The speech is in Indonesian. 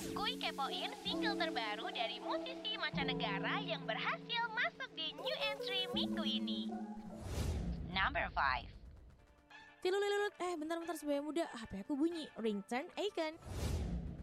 Kuy kepoin single terbaru dari musisi mancanegara yang berhasil masuk di new entry minggu ini. Number 5. Tilulilut, bentar-bentar sebagai muda, HP aku bunyi, ringtone icon.